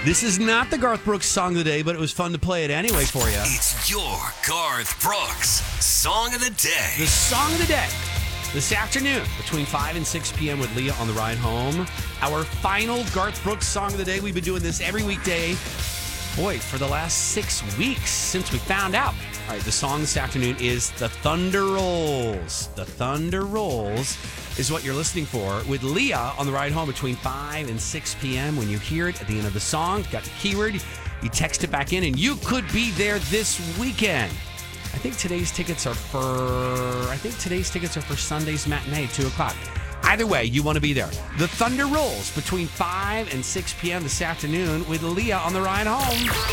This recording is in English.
This is not the Garth Brooks song of the day, but it was fun to play it anyway for you. It's your Garth Brooks Song of the Day. The song of the day. This afternoon, between 5 and 6 p.m. with Leah on the ride home. Our final Garth Brooks song of the day. We've been doing this every weekday, boy, for the last 6 weeks since we found out. All right, the song this afternoon is The Thunder Rolls. The Thunder Rolls is what you're listening for with Leah on the ride home between 5 and 6 p.m. When you hear it at the end of the song, you got the keyword, you text it back in, and you could be there this weekend. I think today's tickets are for Sunday's matinee, 2 o'clock. Either way, you want to be there. The Thunder Rolls between 5 and 6 p.m. this afternoon with Leah on the ride home.